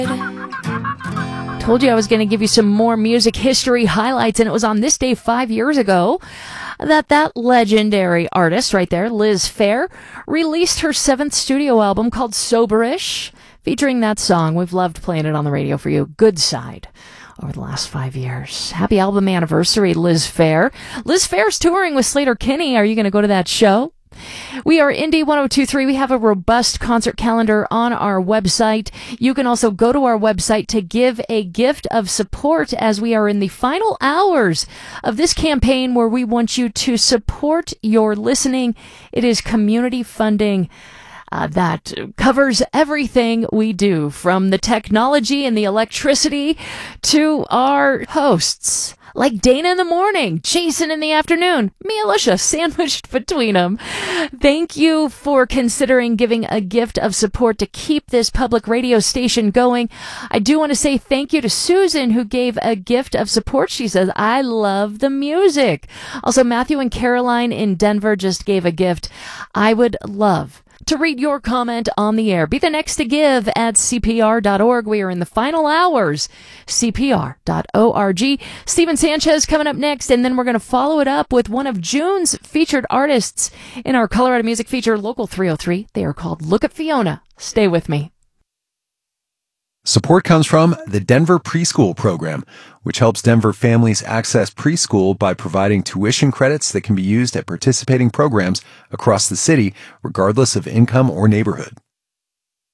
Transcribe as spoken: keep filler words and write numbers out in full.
Told you I was going to give you some more music history highlights, and it was on this day five years ago that that legendary artist right there, Liz Phair, released her seventh studio album called Soberish, featuring that song. We've loved playing it on the radio for you, Good Side, over the last five years. Happy album anniversary, Liz Phair. Liz Phair's touring with Sleater-Kinney. Are you going to go to that show? We are Indie one oh two point three. We have a robust concert calendar on our website. You can also go to our website to give a gift of support as we are in the final hours of this campaign where we want you to support your listening. It is community funding Uh, that covers everything we do, from the technology and the electricity to our hosts, like Dana in the morning, Jason in the afternoon, me, Alicia, sandwiched between them. Thank you for considering giving a gift of support to keep this public radio station going. I do want to say thank you to Susan, who gave a gift of support. She says, I love the music. Also, Matthew and Caroline in Denver just gave a gift. I would love to read your comment on the air. Be the next to give at C P R dot org. We are in the final hours. C P R dot org. Steven Sanchez coming up next, and then we're going to follow it up with one of June's featured artists in our Colorado Music Feature, Local three oh three. They are called Look at Fiona. Stay with me. Support comes from the Denver Preschool Program, which helps Denver families access preschool by providing tuition credits that can be used at participating programs across the city, regardless of income or neighborhood.